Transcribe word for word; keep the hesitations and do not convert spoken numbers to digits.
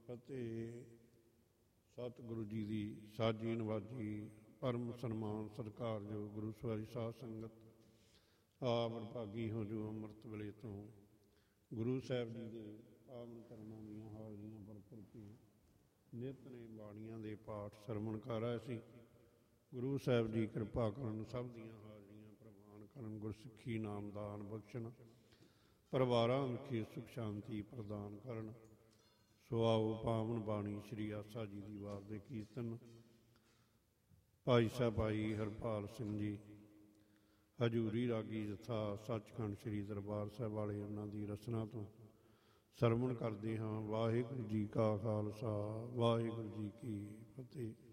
ਫਤਿਹ। ਸਤਿਗੁਰੂ ਜੀ ਦੀ ਸਾਜੀ ਨਵਾਜੀ ਪਰਮ ਸਨਮਾਨ ਸਤਿਕਾਰਯੋਗ ਗੁਰੂ ਸਵਾਰੀ ਸਾਧ ਸੰਗਤ, ਆਪ ਵਡਭਾਗੀ ਹੋ ਜੋ ਅੰਮ੍ਰਿਤ ਵੇਲੇ ਤੋਂ ਗੁਰੂ ਸਾਹਿਬ ਜੀ ਦੇ ਪਾਵਨ ਚਰਨਾਂ ਦੀਆਂ ਹਾਜ਼ਰੀਆਂ ਵਰਤ ਕੇ ਨਿਤ ਨੇ ਬਾਣੀਆਂ ਦੇ ਪਾਠ ਸਰਵਣ ਕਰ ਆਏ ਸੀ। ਗੁਰੂ ਸਾਹਿਬ ਜੀ ਕਿਰਪਾ ਕਰਨ, ਸਭ ਦੀਆਂ ਹਾਜ਼ਰੀਆਂ ਪ੍ਰਵਾਨ ਕਰਨ, ਗੁਰਸਿੱਖੀ ਨਾਮਦਾਨ ਬਖਸ਼ਣ, ਪਰਿਵਾਰਾਂ ਵਿਖੇ ਸੁਖ ਸ਼ਾਂਤੀ ਪ੍ਰਦਾਨ ਕਰਨ। ਸੋ ਆਓ ਪਾਵਨ ਬਾਣੀ ਸ੍ਰੀ ਆਸਾ ਜੀ ਦੀ ਵਾਰ ਦੇ ਕੀਰਤਨ। ਭਾਈ ਸਾਹਿਬ ਭਾਈ ਹਰਪਾਲ ਸਿੰਘ ਜੀ ਹਜ਼ੂਰੀ ਰਾਗੀ ਜਥਾ ਸੱਚਖੰਡ ਸ੍ਰੀ ਦਰਬਾਰ ਸਾਹਿਬ ਵਾਲੇ, ਉਹਨਾਂ ਦੀ ਰਚਨਾ ਤੋਂ ਸਰਵਣ ਕਰਦੇ ਹਾਂ। ਵਾਹਿਗੁਰੂ ਜੀ ਕਾ ਖਾਲਸਾ, ਵਾਹਿਗੁਰੂ ਜੀ ਕੀ ਫਤਿਹ।